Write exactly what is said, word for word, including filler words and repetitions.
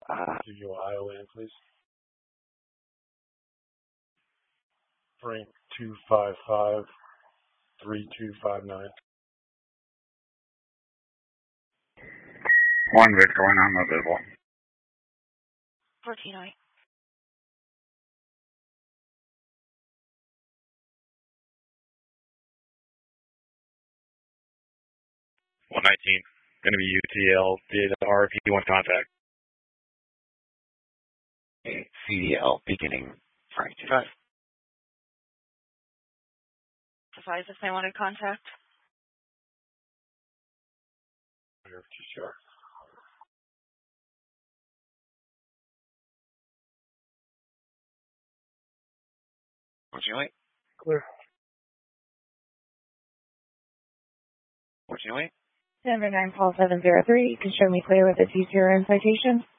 Uh, give you I O N, please. Frank two five five three two five nine. One Victor, one on mobile. fourteen oh eight. one nineteen. Going to be U T L. Did R F P want contact? C D L beginning Frank two five. Advise if they wanted contact. Sure. fourteen oh eight. Clear. fourteen oh eight. Denver nine call seven zero three. You can show me clear with a T zero citation.